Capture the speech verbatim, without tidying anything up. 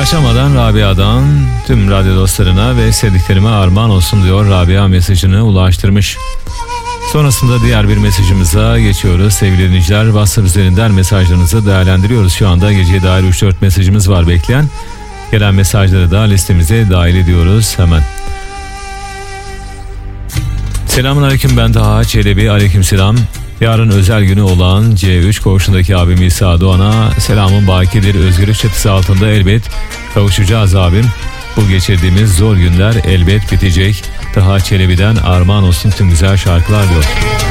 Çarşamba'dan Rabia'dan tüm radyo dostlarına ve sevdiklerime armağan olsun diyor. Rabia mesajını ulaştırmış. Sonrasında diğer bir mesajımıza geçiyoruz. Sevgili dinleyiciler, WhatsApp üzerinden mesajlarınızı değerlendiriyoruz. Şu anda geceye dair üç dört mesajımız var bekleyen. Gelen mesajları da listemize dahil ediyoruz hemen. Selamünaleyküm, ben Taha Çelebi. Aleykümselam. Yarın özel günü olan C üç koğuşundaki abim İsa Doğan'a selamın bakidir. Özgürlük çatısı altında elbet kavuşacağız abim. Bu geçirdiğimiz zor günler elbet bitecek. Taha Çelebi'den armağan olsun tüm güzel şarkılar diyor.